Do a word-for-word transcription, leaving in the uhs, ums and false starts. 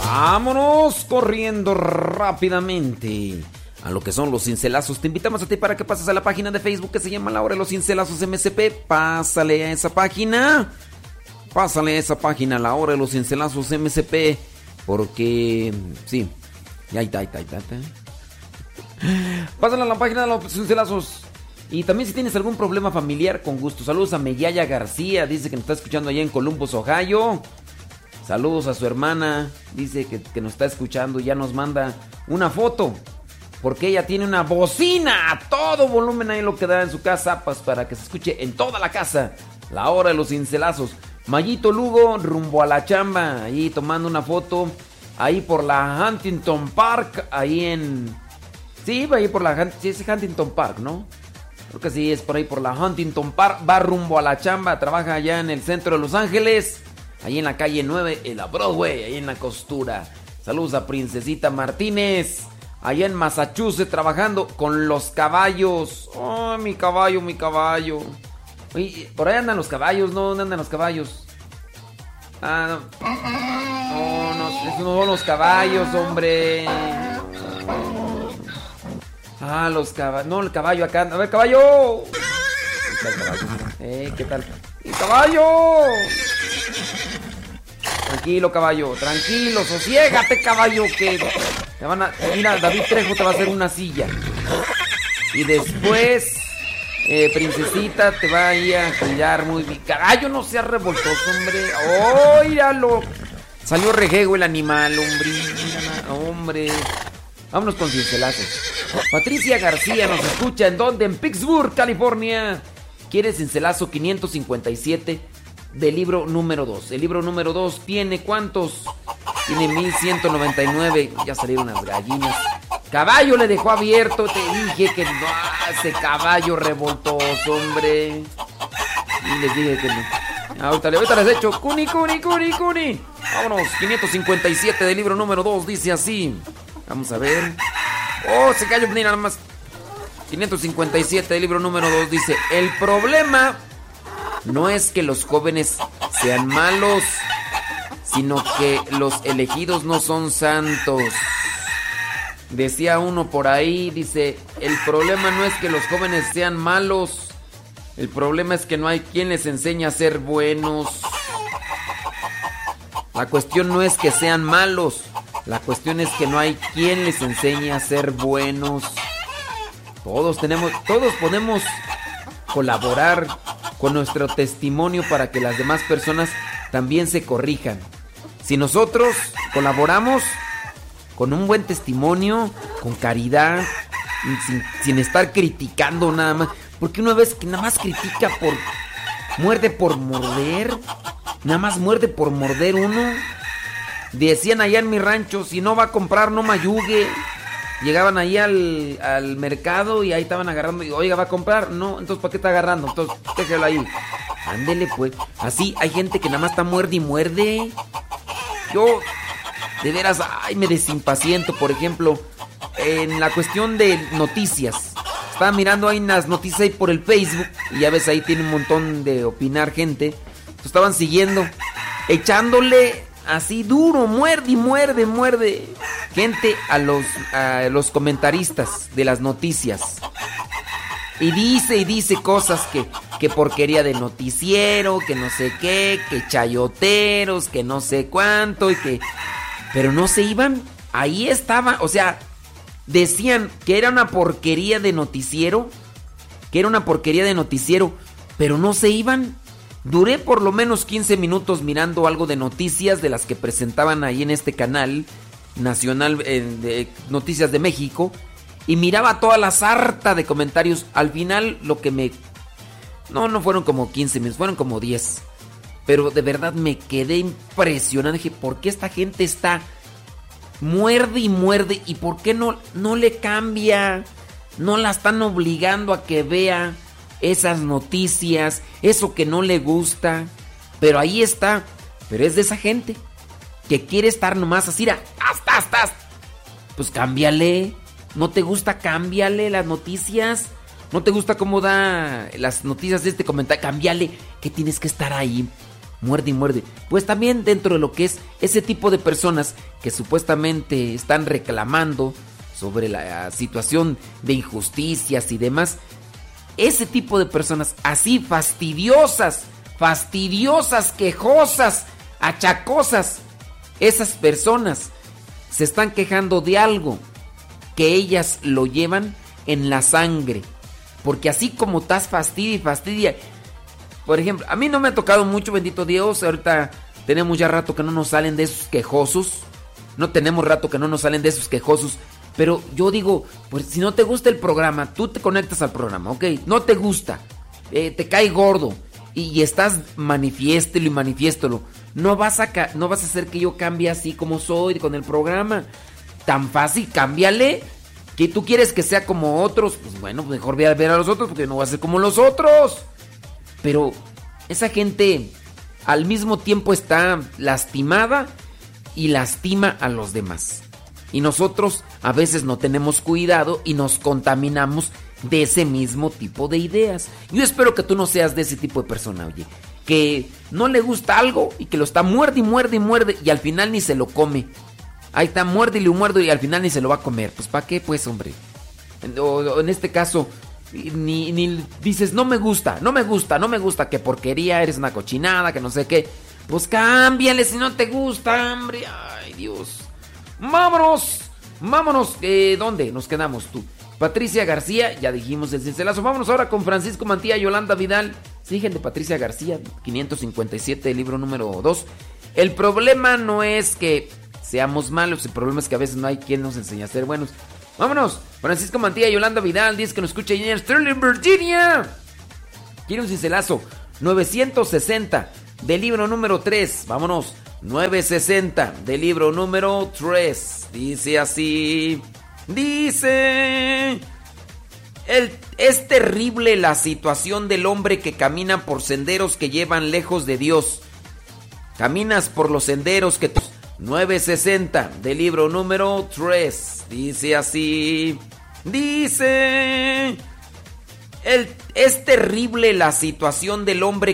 Vámonos corriendo rápidamente a lo que son los cincelazos. Te invitamos a ti para que pases a la página de Facebook que se llama La Hora de los Cincelazos M C P. Pásale a esa página. Pásale a esa página, La Hora de los Cincelazos M C P. Porque, sí, ya está, ahí está, ahí está. Pásale a la página de los cincelazos. Y también si tienes algún problema familiar, con gusto. Saludos a Meyaya García, dice que nos está escuchando allá en Columbus, Ohio. Saludos a su hermana, dice que, que nos está escuchando, ya nos manda una foto. Porque ella tiene una bocina a todo volumen ahí lo que da en su casa, pues para que se escuche en toda la casa. La Hora de los Cincelazos. Mayito Lugo, rumbo a la chamba, ahí tomando una foto, ahí por la Huntington Park, ahí en... Sí, va ahí por la... Sí, es Huntington Park, ¿no? Creo que sí, es por ahí por la Huntington Park, va rumbo a la chamba, trabaja allá en el centro de Los Ángeles, ahí en la calle nueve, en la Broadway, ahí en la costura. Saludos a Princesita Martínez, allá en Massachusetts, trabajando con los caballos. Oh, mi caballo, mi caballo. Oye, por ahí andan los caballos, ¿no? ¿Dónde andan los caballos? Ah, no. No, no, esos no son los caballos, hombre. Ah, los caballos. No, el caballo acá. A ver, caballo. El caballo. Eh, ¿qué tal? ¡El caballo! Tranquilo, caballo. Tranquilo, sosiégate, caballo. Que te van a. Mira, David Trejo te va a hacer una silla. Y después. Eh, Princesita te va a ir a cuidar muy bien. Caballo, no seas revoltoso, hombre. ¡Óiralo! Salió rejego el animal, hombre. Mira, hombre. Vámonos con cincelazos. Patricia García nos escucha. ¿En dónde? En Pittsburgh, California. Quiere cincelazo quinientos cincuenta y siete del libro número dos. El libro número dos tiene ¿cuántos? Tiene mil ciento noventa y nueve. Ya salieron las gallinas. Caballo le dejó abierto. Te dije que no. Ese caballo revoltoso, hombre. Y les dije que no. Ahorita, ahorita les echo. Cuni, cuni, cuni, cuni. Vámonos. quinientos cincuenta y siete del libro número dos. Dice así. Vamos a ver. Oh, se cayó nada más. quinientos cincuenta y siete del libro número dos dice: el problema no es que los jóvenes sean malos, sino que los elegidos no son santos. Decía uno por ahí, dice: el problema no es que los jóvenes sean malos, el problema es que no hay quien les enseñe a ser buenos. La cuestión no es que sean malos, la cuestión es que no hay quien les enseñe a ser buenos. Todos tenemos, todos podemos colaborar con nuestro testimonio para que las demás personas también se corrijan. Si nosotros colaboramos con un buen testimonio, con caridad, sin, sin estar criticando nada más, porque una vez que nada más critica por muerde por morder, nada más muerde por morder uno. Decían allá en mi rancho: si no va a comprar, no me ayugue. Llegaban ahí al, al mercado y ahí estaban agarrando. Y, oiga, ¿va a comprar? No, entonces ¿para qué está agarrando? Entonces déjelo ahí. Ándele pues. Así hay gente que nada más está muerde y muerde. Yo, de veras, ay, me desimpaciento. Por ejemplo, en la cuestión de noticias. Estaba mirando ahí unas noticias ahí por el Facebook. Y ya ves, ahí tiene un montón de opinar gente. Entonces estaban siguiendo, echándole así duro, muerde y muerde, muerde gente a los, a los comentaristas de las noticias. Y dice y dice cosas que, que porquería de noticiero, que no sé qué, que chayoteros, que no sé cuánto, y que... Pero no se iban, ahí estaba, o sea, decían que era una porquería de noticiero, que era una porquería de noticiero, pero no se iban. Duré por lo menos quince minutos mirando algo de noticias de las que presentaban ahí en este canal nacional eh, de Noticias de México, y miraba toda la sarta de comentarios. Al final lo que me... No, no fueron como quince minutos, fueron como diez. Pero de verdad me quedé impresionado. Dije, ¿por qué esta gente está muerde y muerde? ¿Y por qué no, no le cambia? No la están obligando a que vea esas noticias, eso que no le gusta. Pero ahí está. Pero es de esa gente que quiere estar nomás así, hasta, hasta, hasta. Pues cámbiale. ¿No te gusta? Cámbiale las noticias. ¿No te gusta cómo da las noticias de este comentario? Cámbiale. ¿Qué tienes que estar ahí? muerde y muerde. Pues también dentro de lo que es ese tipo de personas que supuestamente están reclamando sobre la situación de injusticias y demás, ese tipo de personas así fastidiosas, fastidiosas, quejosas, achacosas, esas personas se están quejando de algo que ellas lo llevan en la sangre. Porque así como estás fastidia y fastidia. Por ejemplo, a mí no me ha tocado mucho, bendito Dios. Ahorita tenemos ya rato que no nos salen de esos quejosos. No tenemos rato que no nos salen de esos quejosos. Pero yo digo, pues si no te gusta el programa, tú te conectas al programa, ¿ok? No te gusta, eh, te cae gordo y, y estás manifiéstelo y manifiéstelo. No vas a ca- no vas a hacer que yo cambie así como soy con el programa. Tan fácil, cámbiale. Que tú quieres que sea como otros, pues bueno, mejor ve a ver a los otros porque no va a ser como los otros. Pero esa gente al mismo tiempo está lastimada y lastima a los demás. Y nosotros a veces no tenemos cuidado y nos contaminamos de ese mismo tipo de ideas. Yo espero que tú no seas de ese tipo de persona, oye, que no le gusta algo y que lo está muerde y muerde y muerde y al final ni se lo come. Ahí está, muerde y le muerde y al final ni se lo va a comer. Pues ¿para qué, pues, hombre? O, o en este caso, ni, ni dices, no me gusta, no me gusta, no me gusta, que porquería, eres una cochinada, que no sé qué. Pues cámbiale si no te gusta, hombre. Ay, Dios. Vámonos, vámonos. Eh, ¿Dónde nos quedamos tú? Patricia García, ya dijimos el cincelazo. Vámonos ahora con Francisco Mantilla y Yolanda Vidal. Siguen de Patricia García, quinientos cincuenta y siete, libro número dos. El problema no es que seamos malos, el problema es que a veces no hay quien nos enseñe a ser buenos. Vámonos, Francisco Mantilla y Yolanda Vidal, dice que nos escucha en Sterling, Virginia. Quiere un cincelazo, novecientos sesenta, del libro número tres. Vámonos, novecientos sesenta, del libro número tres. Dice así, dice... El, es terrible la situación del hombre que camina por senderos que llevan lejos de Dios. Caminas por los senderos que... novecientos sesenta, del libro número tres. Dice así, dice... El, es terrible la situación del hombre